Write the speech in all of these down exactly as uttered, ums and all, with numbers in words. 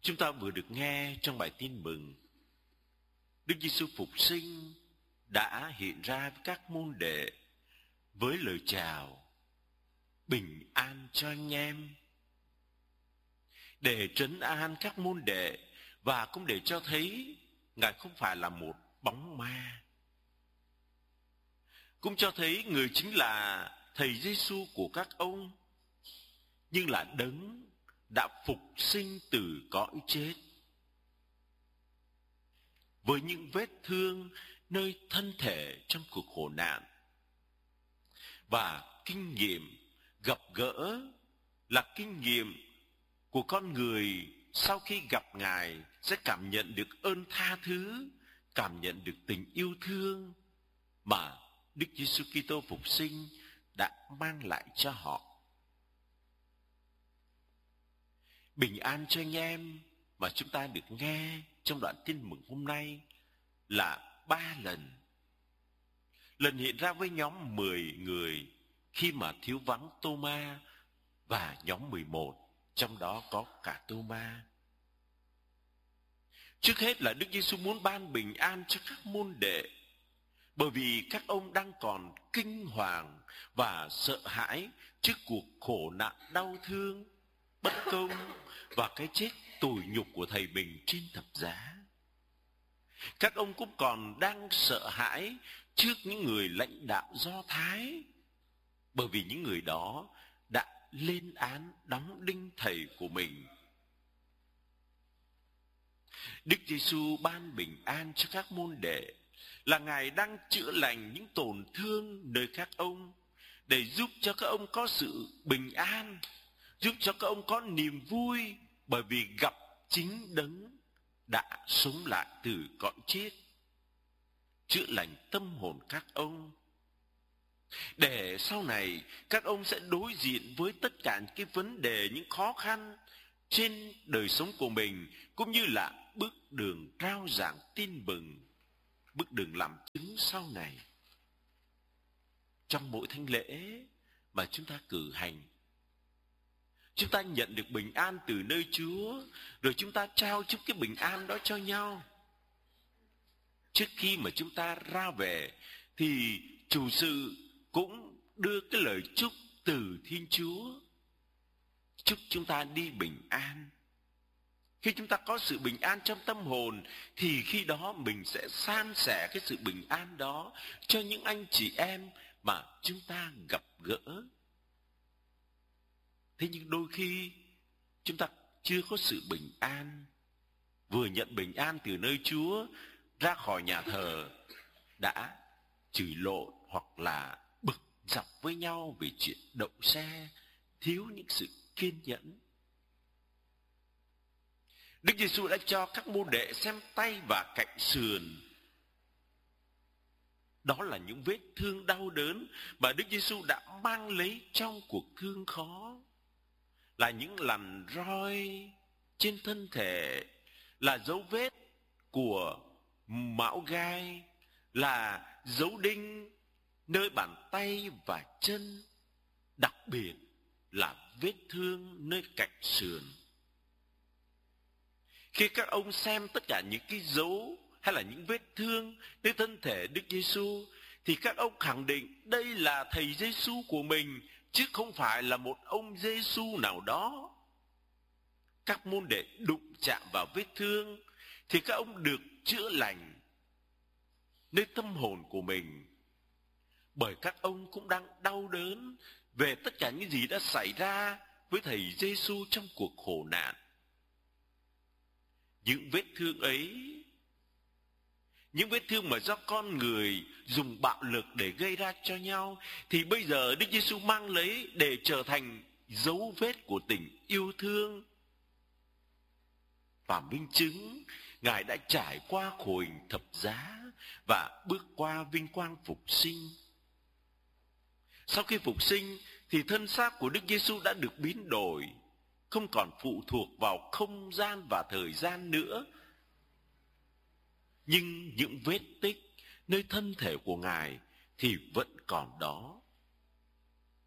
Chúng ta vừa được nghe trong bài tin mừng, Đức Giêsu phục sinh đã hiện ra với các môn đệ với lời chào bình an cho anh em, để trấn an các môn đệ và cũng để cho thấy Ngài không phải là một bóng ma, cũng cho thấy Người chính là Thầy Giêsu của các ông, nhưng là Đấng đã phục sinh từ cõi chết, với những vết thương nơi thân thể trong cuộc khổ nạn. Và kinh nghiệm gặp gỡ là kinh nghiệm của con người sau khi gặp Ngài sẽ cảm nhận được ơn tha thứ, cảm nhận được tình yêu thương mà Đức Giêsu Kitô phục sinh đã mang lại cho họ. Bình an cho anh em mà chúng ta được nghe trong đoạn tin mừng hôm nay là ba lần. Lần hiện ra với nhóm mười người khi mà thiếu vắng Tô-ma, và nhóm mười một, trong đó có cả Tô-ma. Trước hết là Đức Giêsu muốn ban bình an cho các môn đệ, bởi vì các ông đang còn kinh hoàng và sợ hãi trước cuộc khổ nạn đau thương, bất công và cái chết tủi nhục của Thầy mình trên thập giá. Các ông cũng còn đang sợ hãi trước những người lãnh đạo Do Thái, bởi vì những người đó đã lên án đóng đinh Thầy của mình. Đức Giêsu ban bình an cho các môn đệ là Ngài đang chữa lành những tổn thương nơi các ông, để giúp cho các ông có sự bình an, giúp cho các ông có niềm vui, bởi vì gặp chính Đấng đã sống lại từ cõi chết, chữa lành tâm hồn các ông, để sau này các ông sẽ đối diện với tất cả những cái vấn đề, những khó khăn trên đời sống của mình, cũng như là bước đường rao giảng tin mừng, bước đường làm chứng sau này. Trong mỗi thánh lễ mà chúng ta cử hành, chúng ta nhận được bình an từ nơi Chúa, rồi chúng ta trao chúc cái bình an đó cho nhau. Trước khi mà chúng ta ra về thì chủ sự cũng đưa cái lời chúc từ Thiên Chúa, chúc chúng ta đi bình an. Khi chúng ta có sự bình an trong tâm hồn, thì khi đó mình sẽ san sẻ cái sự bình an đó cho những anh chị em mà chúng ta gặp gỡ. Thế nhưng đôi khi chúng ta chưa có sự bình an, vừa nhận bình an từ nơi Chúa, ra khỏi nhà thờ đã chửi lộn hoặc là bực dọc với nhau vì chuyện đậu xe, thiếu những sự kiên nhẫn. Đức Giêsu đã cho các môn đệ xem tay và cạnh sườn. Đó là những vết thương đau đớn mà Đức Giêsu đã mang lấy trong cuộc thương khó, là những lằn roi trên thân thể, là dấu vết của mão gai, là dấu đinh nơi bàn tay và chân, đặc biệt là vết thương nơi cạnh sườn. Khi các ông xem tất cả những cái dấu hay là những vết thương nơi thân thể Đức Giêsu, thì các ông khẳng định đây là Thầy Giêsu của mình, chứ không phải là một ông Giêsu nào đó. Các môn đệ đụng chạm vào vết thương thì các ông được chữa lành nơi tâm hồn của mình, bởi các ông cũng đang đau đớn về tất cả những gì đã xảy ra với Thầy Giêsu trong cuộc khổ nạn. Những vết thương ấy, những vết thương mà do con người dùng bạo lực để gây ra cho nhau, thì bây giờ Đức Giêsu mang lấy để trở thành dấu vết của tình yêu thương, và minh chứng Ngài đã trải qua khổ hình thập giá và bước qua vinh quang phục sinh. Sau khi phục sinh thì thân xác của Đức Giêsu đã được biến đổi, không còn phụ thuộc vào không gian và thời gian nữa. Nhưng những vết tích nơi thân thể của Ngài thì vẫn còn đó.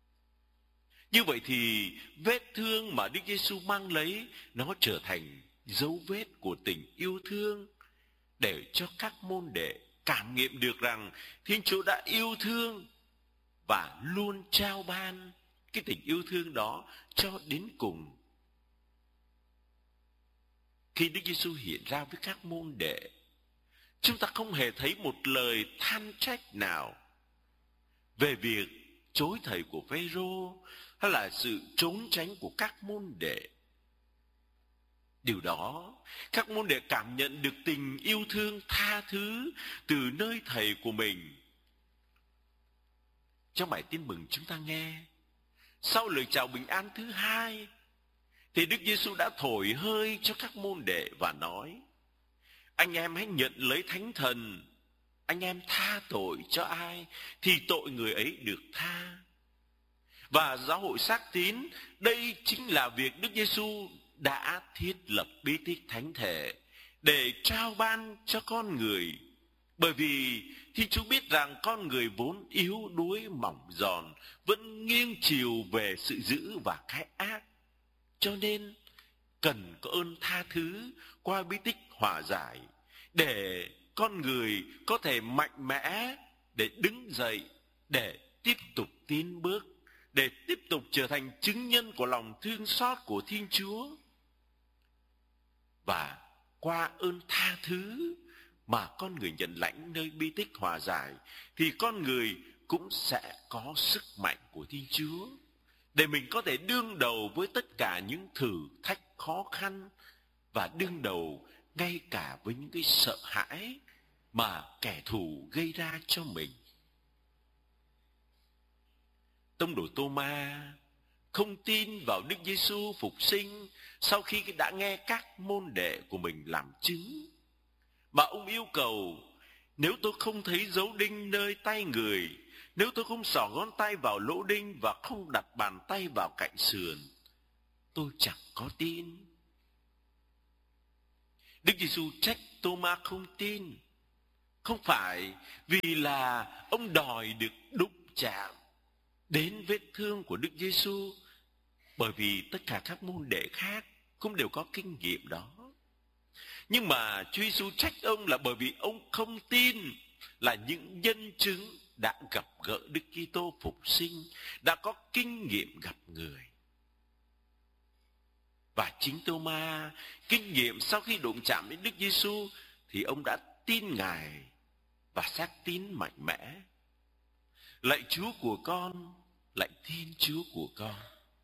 Như vậy thì vết thương mà Đức Giêsu mang lấy nó trở thành dấu vết của tình yêu thương để cho các môn đệ cảm nghiệm được rằng Thiên Chúa đã yêu thương và luôn trao ban cái tình yêu thương đó cho đến cùng. Khi Đức Giêsu hiện ra với các môn đệ, chúng ta không hề thấy một lời than trách nào về việc chối thầy của Phêrô hay là sự trốn tránh của các môn đệ. Điều đó, các môn đệ cảm nhận được tình yêu thương tha thứ từ nơi thầy của mình. Trong bài tin mừng chúng ta nghe, sau lời chào bình an thứ hai, thì Đức Giêsu đã thổi hơi cho các môn đệ và nói: anh em hãy nhận lấy Thánh Thần. Anh em tha tội cho ai thì tội người ấy được tha. Và giáo hội xác tín, đây chính là việc Đức Giêsu đã thiết lập bí tích thánh thể để trao ban cho con người. Bởi vì Thiên Chúa biết rằng con người vốn yếu đuối mỏng giòn, vẫn nghiêng chiều về sự dữ và cái ác, cho nên cần có ơn tha thứ qua bí tích hòa giải để con người có thể mạnh mẽ để đứng dậy, để tiếp tục tiến bước, để tiếp tục trở thành chứng nhân của lòng thương xót của Thiên Chúa. Và qua ơn tha thứ mà con người nhận lãnh nơi bí tích hòa giải, thì con người cũng sẽ có sức mạnh của Thiên Chúa để mình có thể đương đầu với tất cả những thử thách khó khăn, và đương đầu ngay cả với những cái sợ hãi mà kẻ thù gây ra cho mình. Tông đồ Tô-ma không tin vào Đức Giêsu phục sinh sau khi đã nghe các môn đệ của mình làm chứng, mà ông yêu cầu: nếu tôi không thấy dấu đinh nơi tay người, nếu tôi không xỏ ngón tay vào lỗ đinh và không đặt bàn tay vào cạnh sườn, tôi chẳng có tin. Đức Giêsu trách Tô-ma không tin, không phải vì là ông đòi được đụng chạm đến vết thương của Đức Giêsu, bởi vì tất cả các môn đệ khác cũng đều có kinh nghiệm đó. Nhưng mà Chúa Giêsu trách ông là bởi vì ông không tin là những nhân chứng đã gặp gỡ Đức Kitô phục sinh, đã có kinh nghiệm gặp người. Và chính Tô-ma kinh nghiệm sau khi đụng chạm đến Đức Giêsu thì ông đã tin Ngài và xác tín mạnh mẽ. Lạy Chúa của con, lạy Thiên Chúa của con.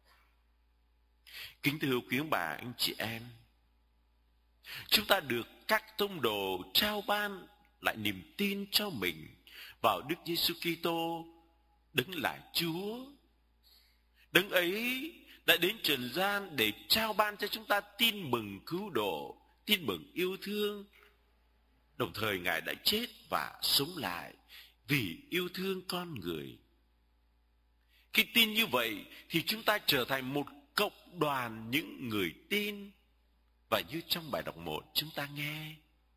Kính thưa quý ông bà, anh chị em, chúng ta được các tông đồ trao ban lại niềm tin cho mình vào Đức Giêsu Kitô, đấng là Chúa. Đấng ấy đã đến trần gian để trao ban cho chúng ta tin mừng cứu độ, tin mừng yêu thương. Đồng thời Ngài đã chết và sống lại vì yêu thương con người. Khi tin như vậy thì chúng ta trở thành một cộng đoàn những người tin. Và như trong bài đọc một chúng ta nghe,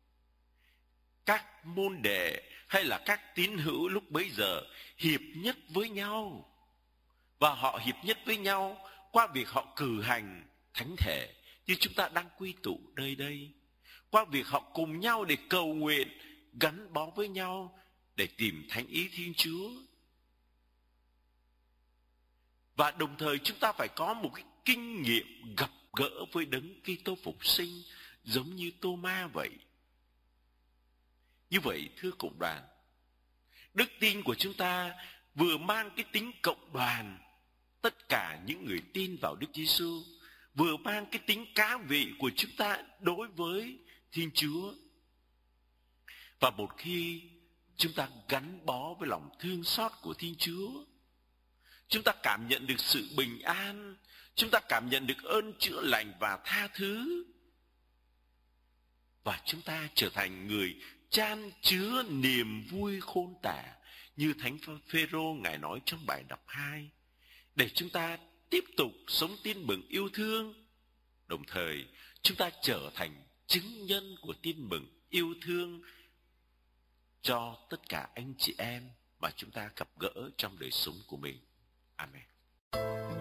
các môn đệ hay là các tín hữu lúc bấy giờ hiệp nhất với nhau. Và họ hiệp nhất với nhau qua việc họ cử hành thánh thể như chúng ta đang quy tụ nơi đây, qua việc họ cùng nhau để cầu nguyện, gắn bó với nhau để tìm thánh ý Thiên Chúa. Và đồng thời chúng ta phải có một cái kinh nghiệm gặp gỡ với đấng Kitô phục sinh giống như Tô-ma vậy. Như vậy thưa cộng đoàn, đức tin của chúng ta vừa mang cái tính cộng đoàn, tất cả những người tin vào Đức Giêsu, vừa mang cái tính cá vị của chúng ta đối với Thiên Chúa. Và một khi chúng ta gắn bó với lòng thương xót của Thiên Chúa, chúng ta cảm nhận được sự bình an, chúng ta cảm nhận được ơn chữa lành và tha thứ, và chúng ta trở thành người chan chứa niềm vui khôn tả như Thánh Phêrô Ngài nói trong bài đọc hai, để chúng ta tiếp tục sống tin mừng yêu thương. Đồng thời chúng ta trở thành chứng nhân của tin mừng yêu thương cho tất cả anh chị em mà chúng ta gặp gỡ trong đời sống của mình. Amen.